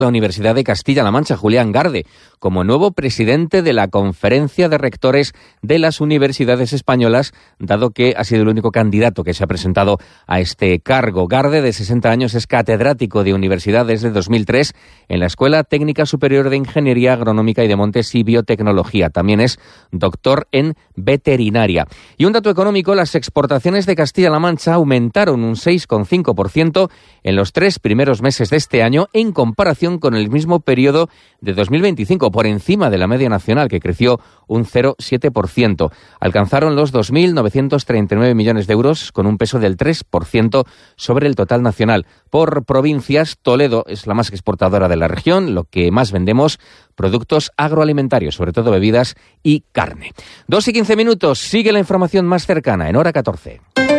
la Universidad de Castilla-La Mancha, Julián Garde, como nuevo presidente de la Conferencia de Rectores de las Universidades Españolas, dado que ha sido el único candidato que se ha presentado a este cargo. Garde, de 60 años, es catedrático de universidad desde 2003 en la Escuela Técnica Superior de Ingeniería Agronómica y de Montes y Biotecnología. También es doctor en veterinaria. Y un dato económico: las exportaciones de Castilla-La Mancha aumentaron un 6,5% en los 3 primeros meses de este año en comparación con el mismo periodo de 2025, por encima de la media nacional, que creció un 0,7%. Alcanzaron los 2.939 millones de euros, con un peso del 3% sobre el total nacional. Por provincias, Toledo es la más exportadora de la región, lo que más vendemos, productos agroalimentarios, sobre todo bebidas y carne. 2:15, sigue la información más cercana en Hora 14.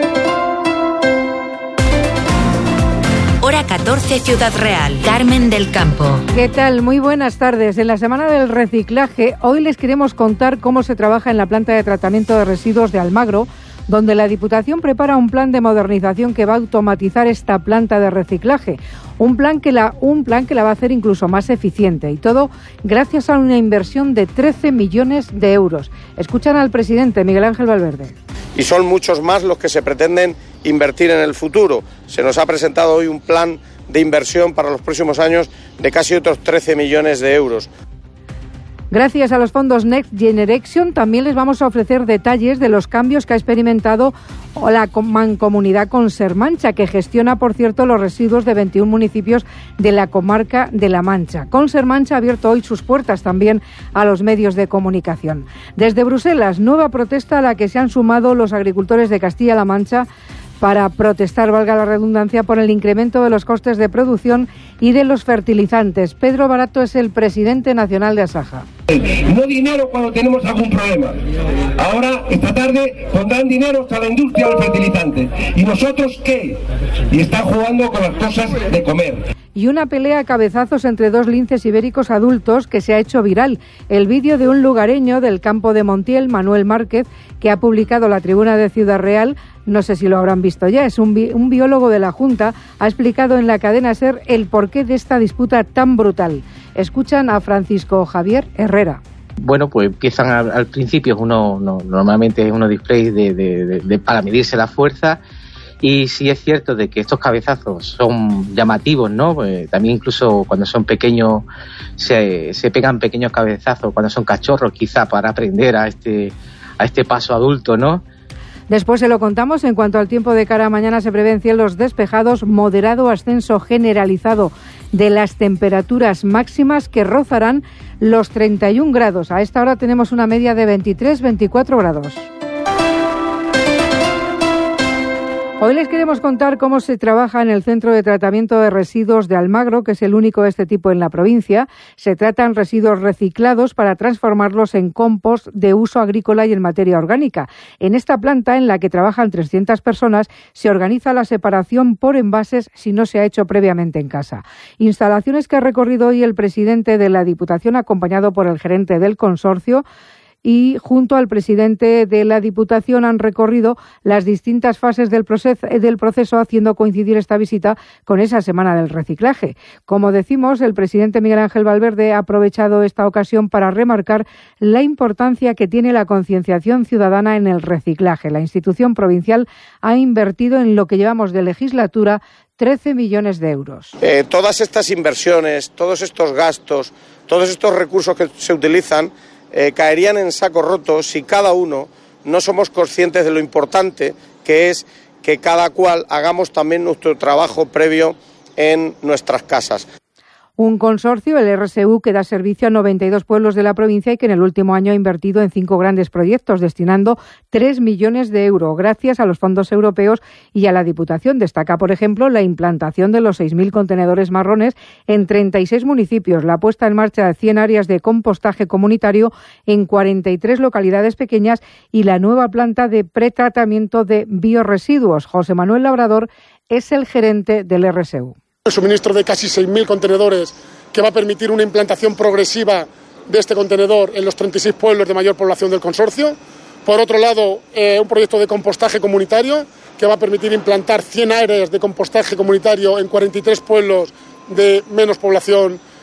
Hora 14, Ciudad Real. Carmen del Campo. ¿Qué tal? Muy buenas tardes. En la Semana del Reciclaje, hoy les queremos contar cómo se trabaja en la planta de tratamiento de residuos de Almagro, donde la Diputación prepara un plan de modernización que va a automatizar esta planta de reciclaje. Un plan que la va a hacer incluso más eficiente, y todo gracias a una inversión de 13 millones de euros. Escuchan al presidente, Miguel Ángel Valverde. Y son muchos más los que se pretenden invertir en el futuro. Se nos ha presentado hoy un plan de inversión para los próximos años de casi otros 13 millones de euros. Gracias a los fondos Next Generation también les vamos a ofrecer detalles de los cambios que ha experimentado la mancomunidad Consermancha, que gestiona, por cierto, los residuos de 21 municipios de la comarca de La Mancha. Consermancha ha abierto hoy sus puertas también a los medios de comunicación. Desde Bruselas, nueva protesta a la que se han sumado los agricultores de Castilla-La Mancha para protestar, valga la redundancia, por el incremento de los costes de producción y de los fertilizantes. Pedro Barato es el presidente nacional de Asaja. No dinero cuando tenemos algún problema. Ahora, esta tarde, pondrán dinero a la industria del fertilizante. ¿Y nosotros qué? Y están jugando con las cosas de comer. Y una pelea a cabezazos entre dos linces ibéricos adultos que se ha hecho viral. El vídeo de un lugareño del campo de Montiel, Manuel Márquez, que ha publicado la Tribuna de Ciudad Real, no sé si lo habrán visto ya, es un biólogo de la Junta, ha explicado en la cadena SER el porqué de esta disputa tan brutal. Escuchan a Francisco Javier Herrera. Bueno, pues empiezan al principio normalmente unos displays para medirse la fuerza. Y sí es cierto de que estos cabezazos son llamativos, ¿no? Pues también incluso cuando son pequeños se pegan pequeños cabezazos, cuando son cachorros, quizá para aprender a este paso adulto, ¿no? Después se lo contamos. En cuanto al tiempo de cara a mañana, se prevén cielos despejados, moderado ascenso generalizado de las temperaturas máximas que rozarán los 31 grados. A esta hora tenemos una media de 23-24 grados. Hoy les queremos contar cómo se trabaja en el Centro de Tratamiento de Residuos de Almagro, que es el único de este tipo en la provincia. Se tratan residuos reciclados para transformarlos en compost de uso agrícola y en materia orgánica. En esta planta, en la que trabajan 300 personas, se organiza la separación por envases si no se ha hecho previamente en casa. Instalaciones que ha recorrido hoy el presidente de la Diputación, acompañado por el gerente del consorcio, y junto al presidente de la Diputación han recorrido las distintas fases del proceso, haciendo coincidir esta visita con esa Semana del Reciclaje. Como decimos, el presidente Miguel Ángel Valverde ha aprovechado esta ocasión para remarcar la importancia que tiene la concienciación ciudadana en el reciclaje. La institución provincial ha invertido en lo que llevamos de legislatura 13 millones de euros. Todas estas inversiones, todos estos gastos, todos estos recursos que se utilizan caerían en saco roto si cada uno no somos conscientes de lo importante que es que cada cual hagamos también nuestro trabajo previo en nuestras casas. Un consorcio, el RSU, que da servicio a 92 pueblos de la provincia y que en el último año ha invertido en 5 grandes proyectos, destinando 3 millones de euros gracias a los fondos europeos y a la Diputación. Destaca, por ejemplo, la implantación de los 6.000 contenedores marrones en 36 municipios, la puesta en marcha de 100 áreas de compostaje comunitario en 43 localidades pequeñas y la nueva planta de pretratamiento de biorresiduos. José Manuel Labrador es el gerente del RSU. El suministro de casi 6.000 contenedores, que va a permitir una implantación progresiva de este contenedor en los 36 pueblos de mayor población del consorcio. Por otro lado, un proyecto de compostaje comunitario que va a permitir implantar 100 áreas de compostaje comunitario en 43 pueblos de menos población